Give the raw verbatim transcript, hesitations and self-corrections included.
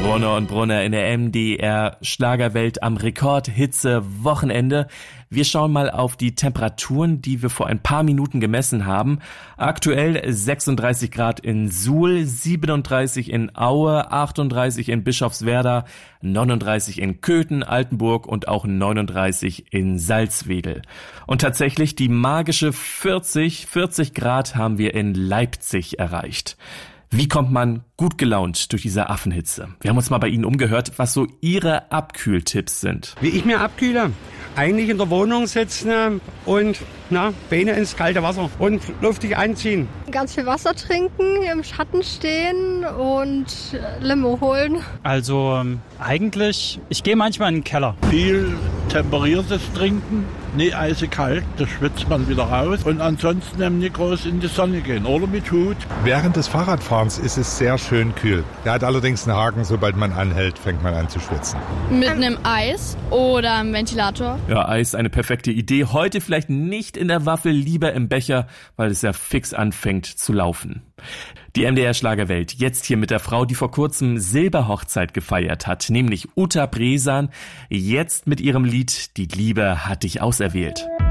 Brunner und Brunner in der M D R Schlagerwelt am Rekordhitze-Wochenende. Wir schauen mal auf die Temperaturen, die wir vor ein paar Minuten gemessen haben. Aktuell sechsunddreißig Grad in Suhl, siebenunddreißig in Aue, achtunddreißig in Bischofswerda, neununddreißig in Köthen, Altenburg und auch neununddreißig in Salzwedel. Und tatsächlich die magische vierzig, vierzig Grad haben wir in Leipzig erreicht. Wie kommt man gut gelaunt durch diese Affenhitze? Wir haben uns mal bei Ihnen umgehört, was so Ihre Abkühltipps sind. Wie ich mir abkühle? Eigentlich in der Wohnung sitzen und na, Beine ins kalte Wasser und luftig anziehen. Ganz viel Wasser trinken, im Schatten stehen und Limo holen. Also ähm, eigentlich, ich gehe manchmal in den Keller. Viel temperiertes Trinken, nicht eisekalt, das schwitzt man wieder raus. Und ansonsten eben nicht groß in die Sonne gehen oder mit Hut. Während des Fahrradfahrens ist es sehr schön kühl. Der hat allerdings einen Haken, sobald man anhält, fängt man an zu schwitzen. Mit einem Eis oder einem Ventilator. Ja, Eis, eine perfekte Idee. Heute vielleicht nicht in der Waffel, lieber im Becher, weil es ja fix anfängt zu laufen. Die M D R Schlagerwelt, jetzt hier mit der Frau, die vor kurzem Silberhochzeit gefeiert hat, nämlich Uta Bresan, jetzt mit ihrem Lied Die Liebe hat dich auserwählt.